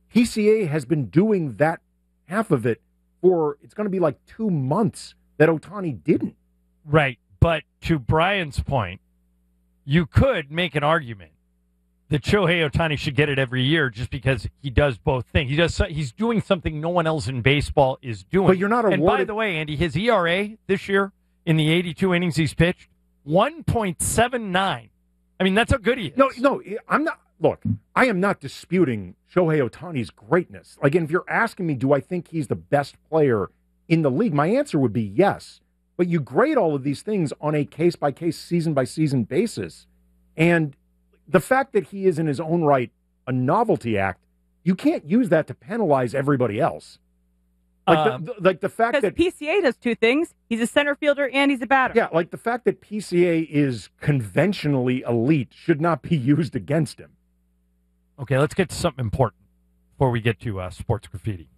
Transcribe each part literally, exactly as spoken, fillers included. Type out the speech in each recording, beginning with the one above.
P C A has been doing that half of it for, it's going to be like two months that Ohtani didn't. Right. But to Brian's point, you could make an argument that Shohei Ohtani should get it every year just because he does both things. He does. He's doing something no one else in baseball is doing. But you're not awarded. And by the way, Andy, his E R A this year in the eighty-two innings he's pitched, one point seven nine. I mean, that's how good he is. No, no, I'm not. Look, I am not disputing Shohei Ohtani's greatness. Like, if you're asking me, do I think he's the best player in the league? My answer would be yes. But you grade all of these things on a case-by-case, season-by-season basis. And the fact that he is in his own right a novelty act, you can't use that to penalize everybody else. Like, um, the, the, like the fact that P C A does two things. He's a center fielder and he's a batter. Yeah, like the fact that P C A is conventionally elite should not be used against him. Okay, let's get to something important before we get to uh, sports graffiti.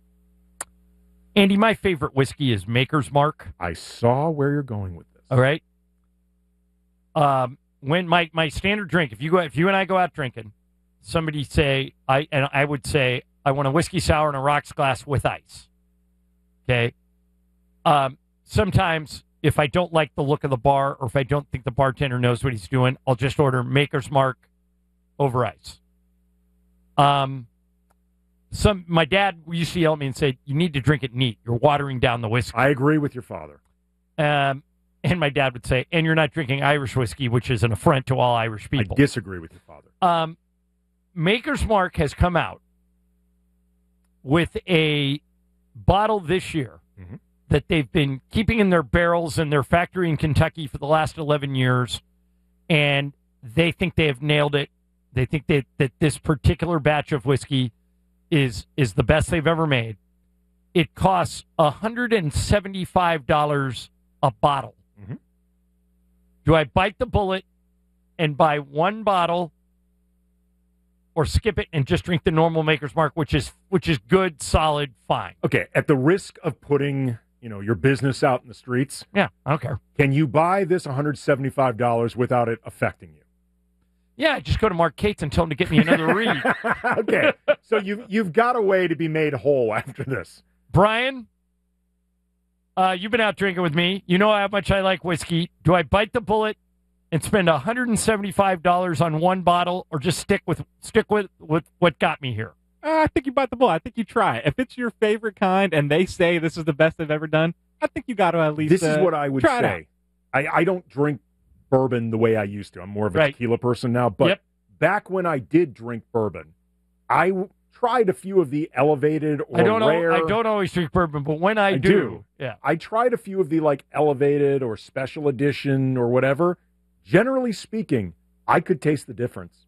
Andy, my favorite whiskey is Maker's Mark. I saw where you're going with this. All right. Um, when my, my standard drink, if you go, if you and I go out drinking, somebody say I and I would say I want a whiskey sour in a rocks glass with ice. Okay. Um, sometimes if I don't like the look of the bar or if I don't think the bartender knows what he's doing, I'll just order Maker's Mark over ice. Um, some my dad used to yell at me and say, "You need to drink it neat. You're watering down the whiskey." I agree with your father. Um, and my dad would say, "And you're not drinking Irish whiskey, which is an affront to all Irish people." I disagree with your father. Um, Maker's Mark has come out with a bottle this year mm-hmm. that they've been keeping in their barrels in their factory in Kentucky for the last eleven years, and they think they have nailed it. They think that, that this particular batch of whiskey is is the best they've ever made. It costs one hundred seventy-five dollars a bottle. Mm-hmm. Do I bite the bullet and buy one bottle or skip it and just drink the normal Maker's Mark, which is which is good, solid, fine? Okay, at the risk of putting, you know, your business out in the streets. Yeah, I don't care. Can you buy this one hundred seventy-five dollars without it affecting you? Yeah, just go to Mark Cates and tell him to get me another read. Okay, so you've, you've got a way to be made whole after this. Brian, uh, you've been out drinking with me. You know how much I like whiskey. Do I bite the bullet and spend one hundred seventy-five dollars on one bottle or just stick with stick with, with what got me here? Uh, I think you bite the bullet. I think you try. If it's your favorite kind and they say this is the best they've ever done, I think you got to at least This uh, is what I would say. I, I don't drink bourbon the way I used to. I'm more of a right. tequila person now. But yep. back when I did drink bourbon, I w- tried a few of the elevated or I don't rare. Know, I don't always drink bourbon, but when I, I do, do, yeah, I tried a few of the like elevated or special edition or whatever. Generally speaking, I could taste the difference.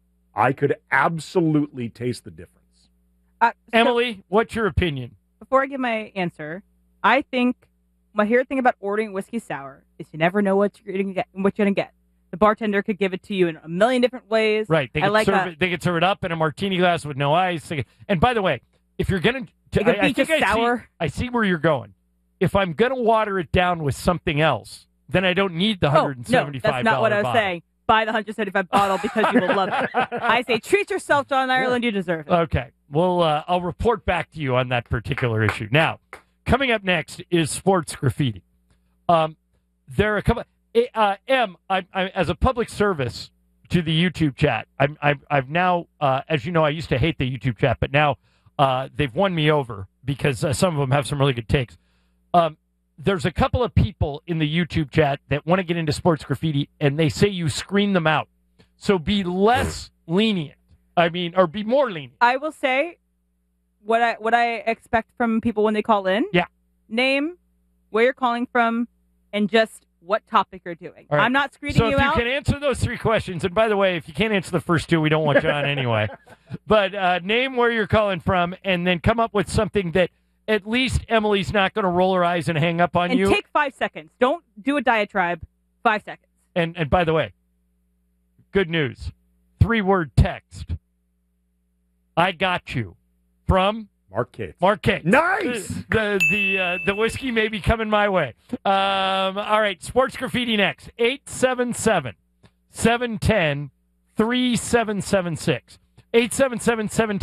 I could absolutely taste the difference. Uh, so Emily, what's your opinion? Before I give my answer, I think my favorite thing about ordering whiskey sour is you never know what you're going to get. What you're going to get. The bartender could give it to you in a million different ways. Right. They could, like serve a, it, they could serve it up in a martini glass with no ice. And by the way, if you're going to... It could be just I sour. See, I see where you're going. If I'm going to water it down with something else, then I don't need the one hundred seventy-five dollars oh, no, that's not what I was bottle. saying. Buy the one hundred seventy-five dollars bottle because you will love it. I say treat yourself, John Ireland. You deserve it. Okay. Well, uh, I'll report back to you on that particular issue. Now, coming up next is sports graffiti. Um, there are a couple... Uh, M, I, I, as a public service to the YouTube chat, I'm, I've, I've now, uh, as you know, I used to hate the YouTube chat, but now uh, they've won me over because uh, some of them have some really good takes. Um, there's a couple of people in the YouTube chat that want to get into sports graffiti, and they say you screen them out. So be less lenient. I mean, or be more lenient. I will say what I what I expect from people when they call in. Yeah. Name, where you're calling from, and just what topic you're doing. Right. I'm not screening so you if out. you can answer those three questions, and by the way, if you can't answer the first two, we don't want you on anyway. But uh, name where you're calling from, and then come up with something that at least Emily's not going to roll her eyes and hang up on and you. And take five seconds. Don't do a diatribe. Five seconds. And and by the way, good news. Three-word text. I got you. From? Mark Cates. Mark Cates. Nice! The the the, uh, the whiskey may be coming my way. Um, all right, sports graffiti next. eight seven seven, seven one zero, three seven seven six. eight seven seven, seven